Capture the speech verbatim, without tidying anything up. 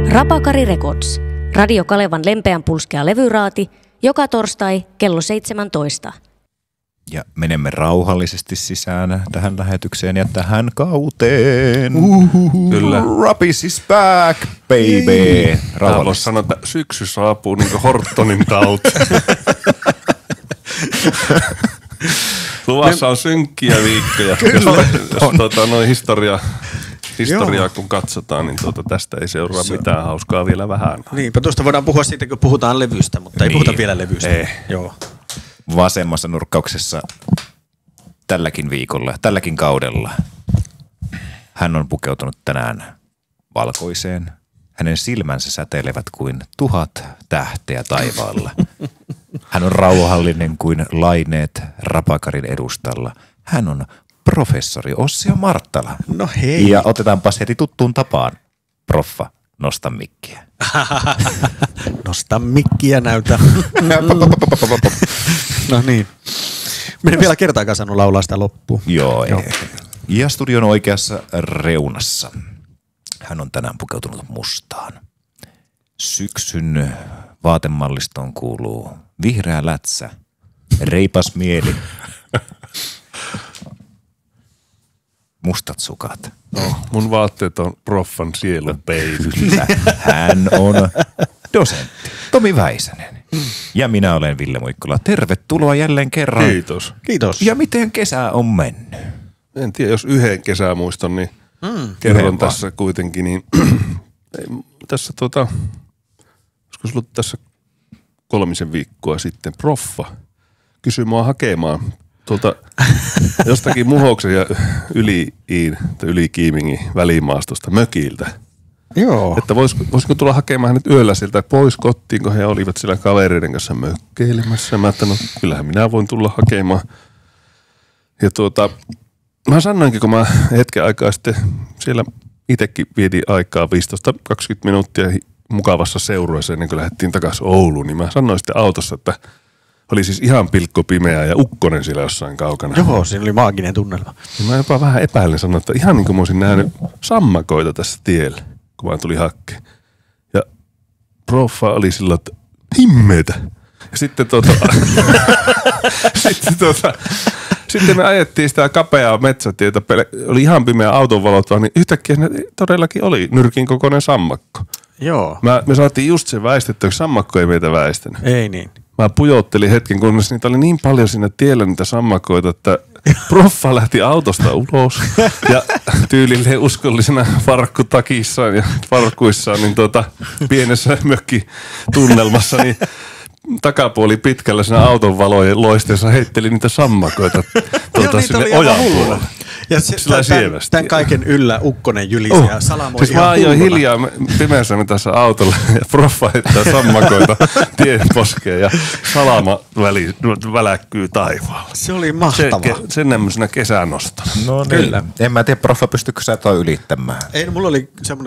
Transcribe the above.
Rapakari Records. Radio Kalevan lempeän pulskea levyraati, joka torstai kello seitsemäntoista. Ja menemme rauhallisesti sisään tähän lähetykseen ja tähän kauteen. Uhuhu. Kyllä. Rapis is back, baby. Tää voisi sanoa, että syksy saapuu niin kuin Hortonin tauti. Luvassa on synkkiä viikkoja. Kyllä. Jos, jos tuota, noin historia, historiaa kun katsotaan, niin tuota, tästä ei seuraa Se. mitään hauskaa vielä vähän. Niinpä tuosta voidaan puhua siitä, kun puhutaan levystä, mutta ei niin. puhuta vielä levystä. Ei. Joo. Vasemmassa nurkkauksessa tälläkin viikolla, tälläkin kaudella. Hän on pukeutunut tänään valkoiseen. Hänen silmänsä säteilevät kuin tuhat tähteä taivaalla. Hän on rauhallinen kuin laineet Rapakarin edustalla. Hän on professori Ossio Marttala. No hei. Ja otetaanpas heti tuttuun tapaan. Proffa, nosta mikkiä. Nosta mikkiä, näytä. No niin. Minä en vielä kertaakaan saanut laulaa sitä loppuun. Joo, Joo. Ei. Ja studion oikeassa reunassa. Hän on tänään pukeutunut mustaan. Syksyn vaatemallistoon kuuluu vihreä lätsä, reipas mieli, mustat sukat. No, mun vaatteet on proffan sielu, baby. Hän on dosentti Tomi Väisänen. Ja minä olen Ville Muikkola. Tervetuloa jälleen kerran. Kiitos. Kiitos. Ja miten kesä on mennyt? En tiedä, jos yhden kesää muistan, niin mm. kerron tässä vaan. Kuitenkin. Niin ei, tässä tota, olisiko sulla tässä kolmisen viikkoa sitten proffa kysyi mua hakemaan tuolta jostakin Muhoksen ja Yli-Iin tai Yli-Kiimingin välimaastosta mökiltä. Joo. Että voisiko, voisiko tulla hakemaan hänet yöllä sieltä pois kotiin, kun he olivat siellä kavereiden kanssa mökkeilemässä. Mä ajattelin, no kyllähän minä voin tulla hakemaan. Ja tuota, mä sanoinkin, kun mä hetken aikaa sitten siellä itsekin vietin aikaa viisitoista kaksikymmentä minuuttia mukavassa seurueessa ennen kuin lähdettiin takaisin Ouluun, niin mä sanoin sitten autossa, että oli siis ihan pilkkopimeää ja ukkonen siellä jossain kaukana. Joo, siinä oli maaginen tunnelma. Ja mä jopa vähän epäilen sanoa, että ihan niin kuin mä olisin nähnyt sammakoita tässä tiellä, kun mä tulin hakkeen. Ja proffa oli sillä, että himmeitä. Ja sitten tuota, sitten tuota, sitten me ajettiin sitä kapeaa metsätietä, oli ihan pimeä autonvalot vaan, niin yhtäkkiä ne todellakin oli nyrkin kokoinen sammakko. Joo. Mä, me saatiin just se väistetty, että sammakko ei meitä väistänyt. Ei niin. Mä pujottelin hetken, kunnes niitä oli niin paljon siinä tiellä niitä sammakoita, että proffa lähti autosta ulos ja tyylilleen uskollisena farkkutakissaan ja farkkuissaan, niin tuota, pienessä mökkitunnelmassa, niin takapuoli pitkällä siinä auton valojen loisteessa heitteli niitä sammakoita tuota, sinne ojan puolelle. Ja se, tämän, tämän kaiken yllä ukkonen jylisi oh. ja salamoi siis ihan mä ajoin hulluna. hiljaa pimeässä tässä autolla ja proffa heittää sammakoita tien poskeen ja salama väli, väläkkyy taivaalla. Se oli mahtavaa. Se, ke, sen tämmöisenä kesänostona. No niin. Kyllä. En mä tiedä, proffa, pystyykö sä toi ylittämään? Ei, mulla oli semmoinen